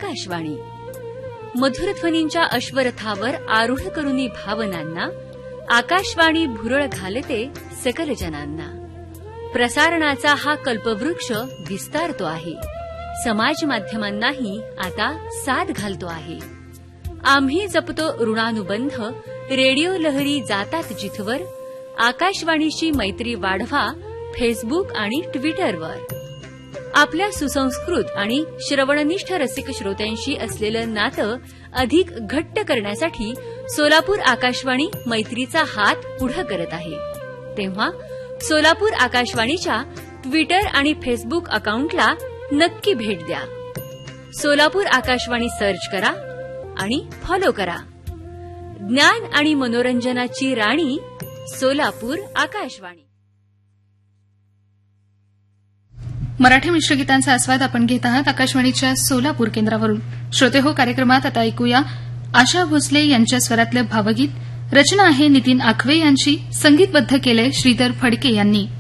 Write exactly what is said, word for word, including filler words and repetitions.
आकाशवाणी. मधुरध्वनींच्या अश्वरथावर आरूढ करुनी भावनांना आकाशवाणी भुरळ घालते सकल जनांना. प्रसारणाचा हा कल्पवृक्ष विस्तारतो आहे. समाज माध्यमांनाही आता साद घालतो आहे. आम्ही जपतो ऋणानुबंध. रेडिओ लहरी जातात जिथवर. आकाशवाणीशी मैत्री वाढवा फेसबुक आणि ट्विटरवर. आपल्या सुसंस्कृत आणि श्रवणनिष्ठ रसिक श्रोत्यांशी असलेलं नातं अधिक घट्ट करण्यासाठी सोलापूर आकाशवाणी मैत्रीचा हात पुढे करत आहे. तेव्हा सोलापूर आकाशवाणीच्या ट्विटर आणि फेसबुक अकाउंटला नक्की भेट द्या. सोलापूर आकाशवाणी सर्च करा आणि फॉलो करा. ज्ञान आणि मनोरंजनाची राणी सोलापूर आकाशवाणी. मराठी मिश्रगीतांचा आस्वाद आपण घेत आहात आकाशवाणीच्या सोलापूर केंद्रावरून. श्रोते हो, कार्यक्रमात आता ऐकूया आशा भोसले यांच्या स्वरातलं भावगीत. रचना आहे नितीन आखवे यांची, संगीतबद्ध केलंय श्रीधर फडके यांनी.